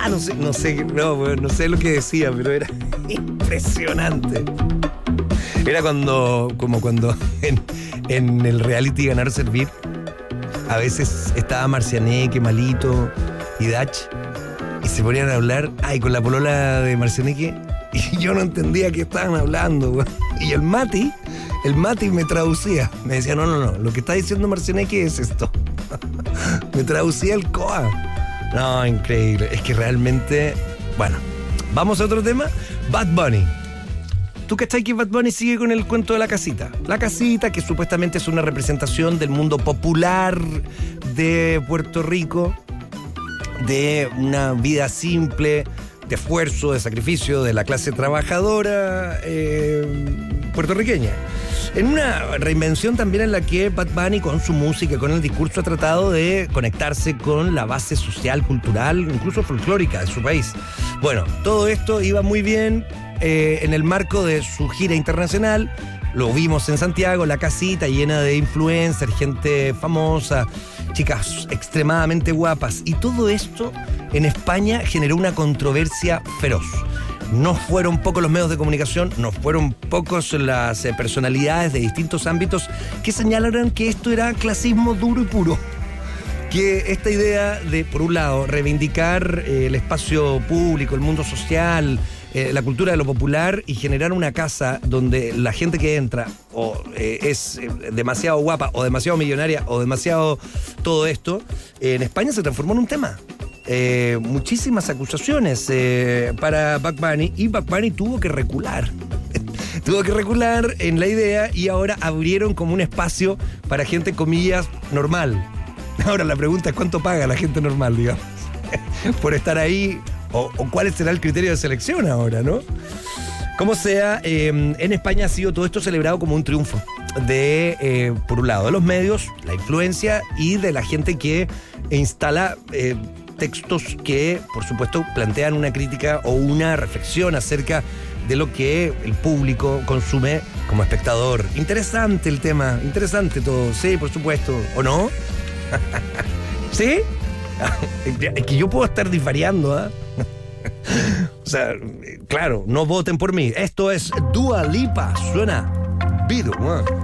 no sé lo que decía, pero era impresionante. Era como cuando en el reality Ganar o Servir, a veces estaba Marcianeque, Malito y Dach, y se ponían a hablar, con la polola de Marcianeque, y yo no entendía qué estaban hablando, güey. Y el Mati me traducía, me decía, no, lo que está diciendo Marcianeque es esto. Me traducía el Coa. No, increíble, es que realmente, bueno, vamos a otro tema, Bad Bunny. ¿Tú cachai que Bad Bunny sigue con el cuento de la casita? La casita, que supuestamente es una representación del mundo popular de Puerto Rico, de una vida simple, de esfuerzo, de sacrificio de la clase trabajadora puertorriqueña. En una reinvención también en la que Bad Bunny, con su música, con el discurso, ha tratado de conectarse con la base social, cultural, incluso folclórica de su país. Bueno, todo esto iba muy bien en el marco de su gira internacional. Lo vimos en Santiago, la casita llena de influencers, gente famosa, chicas extremadamente guapas. Y todo esto en España generó una controversia feroz. No fueron pocos los medios de comunicación, no fueron pocos las personalidades de distintos ámbitos que señalaron que esto era clasismo duro y puro. Que esta idea de, por un lado, reivindicar el espacio público, el mundo social, la cultura de lo popular, y generar una casa donde la gente que entra o es demasiado guapa o demasiado millonaria o demasiado todo esto, en España se transformó en un tema. Muchísimas acusaciones para Bad Bunny, y Bad Bunny tuvo que recular. Tuvo que recular en la idea, y ahora abrieron como un espacio para gente, comillas, normal. Ahora la pregunta es cuánto paga la gente normal, digamos, por estar ahí, o cuál será el criterio de selección ahora, ¿no? Como sea, en España ha sido todo esto celebrado como un triunfo de, por un lado, de los medios, la influencia, y de la gente que instala textos que, por supuesto, plantean una crítica o una reflexión acerca de lo que el público consume como espectador. Interesante el tema, interesante todo, sí, por supuesto, ¿o no? ¿Sí? Es que yo puedo estar disvariando, ¿eh? O sea, claro, no voten por mí. Esto es Dua Lipa, suena Be The One.